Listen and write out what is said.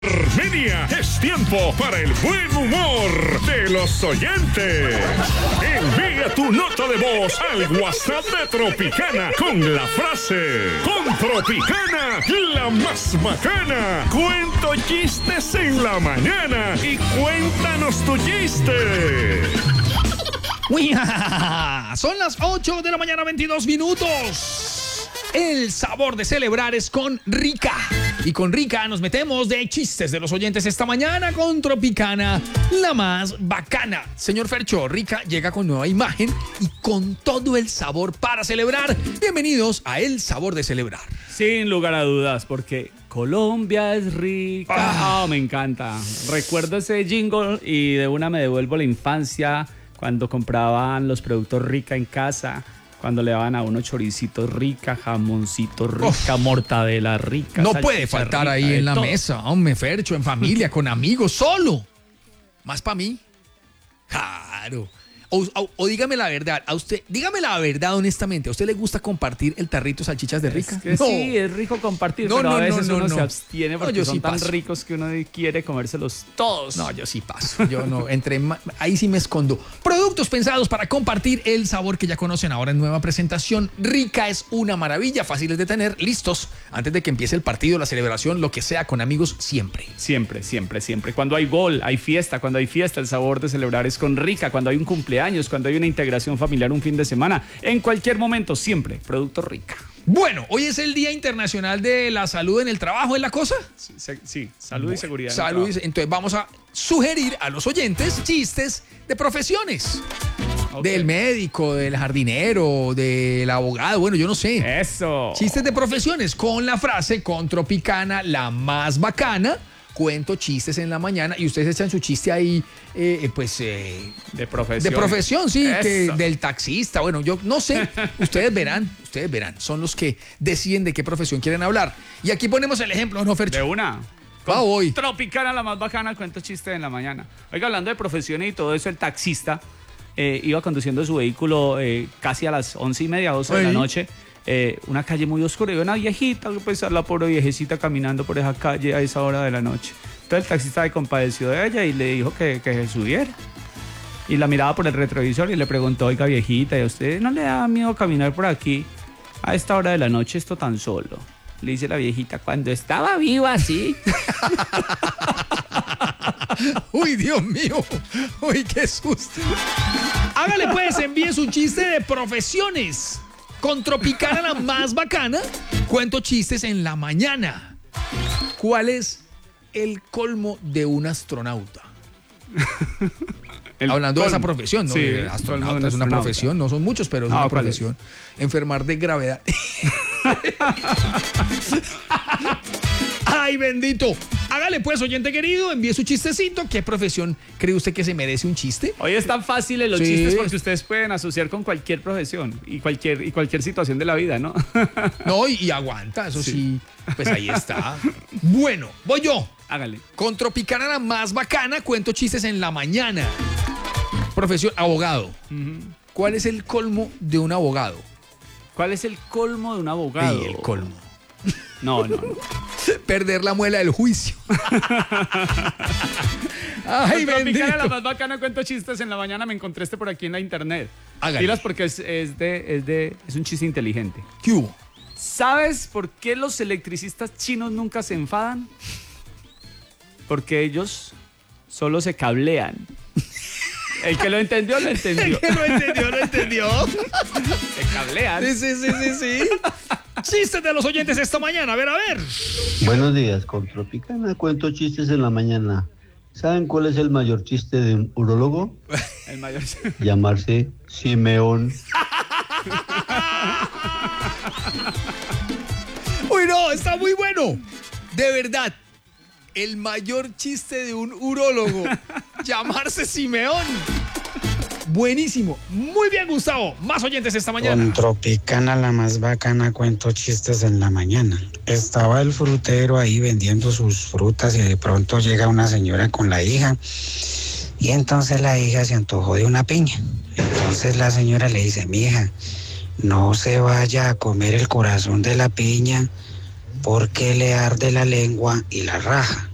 Armenia, es tiempo para el buen humor de los oyentes. Envía tu nota de voz al WhatsApp de Tropicana con la frase: con Tropicana, la más bacana. Cuento chistes en la mañana y cuéntanos tu chiste. Son las 8 de la mañana, 22 minutos. El sabor de celebrar es con Rica. Y con Rica nos metemos de chistes de los oyentes esta mañana con Tropicana, la más bacana. Señor Fercho, Rica llega con nueva imagen y con todo el sabor para celebrar. Bienvenidos a El Sabor de Celebrar. Sin lugar a dudas, porque Colombia es rica. Me encanta. Recuerdo ese jingle y de una me devuelvo a la infancia cuando compraban los productos Rica en casa. Cuando le daban a uno choricitos rica, jamoncito rica, mortadela rica. No puede faltar rica, ahí en la mesa, hombre, Fercho, en familia, con amigos, solo. Más para mí. Claro. O dígame la verdad, dígame la verdad honestamente, ¿a usted le gusta compartir el tarrito de salchichas de Rica? Es que no. Sí, es rico compartir, pero a veces uno se abstiene porque son tan ricos que uno quiere comérselos todos. No, yo sí paso, yo no, ahí sí me escondo. Productos pensados para compartir el sabor que ya conocen ahora en nueva presentación. Rica es una maravilla, fáciles de tener, listos, antes de que empiece el partido, la celebración, lo que sea, con amigos siempre. Siempre, siempre, siempre. Cuando hay gol, hay fiesta, cuando hay fiesta, el sabor de celebrar es con Rica, cuando hay un cumpleaños, cuando hay una integración familiar, un fin de semana, en cualquier momento, siempre, producto Rica. Bueno, hoy es el Día Internacional de la Salud en el Trabajo, ¿es la cosa? Sí, salud y seguridad. Salud, entonces vamos a sugerir a los oyentes chistes de profesiones. Okay. Del médico, del jardinero, del abogado, bueno, yo no sé. Eso. Chistes de profesiones con la frase: con Tropicana, la más bacana. Cuento chistes en la mañana y ustedes echan su chiste ahí, de profesión. De profesión, sí, del taxista. Bueno, yo no sé, ustedes verán, son los que deciden de qué profesión quieren hablar. Y aquí ponemos el ejemplo, ¿no, Fercho? De una. Hoy. Tropicana, la más bacana, cuento chistes en la mañana. Oiga, hablando de profesiones y todo eso, el taxista iba conduciendo su vehículo casi a las 11:30, 12 de la noche. Una calle muy oscura y una viejita, pues la pobre viejecita caminando por esa calle a esa hora de la noche. Entonces el taxista se compadeció de ella y le dijo que se subiera. Y la miraba por el retrovisor y le preguntó: oiga, viejita, ¿y a usted no le da miedo caminar por aquí a esta hora de la noche, esto tan solo? Le dice la viejita: cuando estaba viva, sí. Uy, Dios mío, uy, qué susto. Hágale pues, envíe su chiste de profesiones. Con Tropicana, la más bacana, cuento chistes en la mañana. ¿Cuál es el colmo de un astronauta? Hablando de esa profesión, ¿no? Sí, astronauta es una profesión, no son muchos, pero es una profesión. Enfermar de gravedad. ¡Ay, bendito! Hágale pues, oyente querido, envíe su chistecito. ¿Qué profesión cree usted que se merece un chiste? Hoy es tan fácil los chistes porque ustedes pueden asociar con cualquier profesión y cualquier situación de la vida, ¿no? No, y aguanta, eso sí. Pues ahí está. Bueno, voy yo. Hágale. Con Tropicana, la más bacana, cuento chistes en la mañana. Profesión, abogado. ¿Cuál es el colmo de un abogado? ¿Cuál es el colmo de un abogado? Sí, el colmo. No. Perder la muela del juicio. Ay, Tropicana, la más bacana, cuento chistes en la mañana. Me encontré por aquí en la internet. Pilas porque es un chiste inteligente. ¿Qué hubo? ¿Sabes por qué los electricistas chinos nunca se enfadan? Porque ellos solo se cablean. El que lo entendió, lo entendió. El que lo entendió, lo entendió. Se cablean. Sí. Chistes de los oyentes esta mañana, a ver. Buenos días, con Tropicana cuento chistes en la mañana. ¿Saben cuál es el mayor chiste de un urólogo? El mayor. Llamarse Simeón. Uy, no, está muy bueno. De verdad, el mayor chiste de un urólogo. Llamarse Simeón. Buenísimo. Muy bien, Gustavo. Más oyentes esta mañana. Con Tropicana, la más bacana, cuento chistes en la mañana. Estaba el frutero ahí vendiendo sus frutas y de pronto llega una señora con la hija. Y entonces la hija se antojó de una piña. Entonces la señora le dice: mija, no se vaya a comer el corazón de la piña porque le arde la lengua y la raja.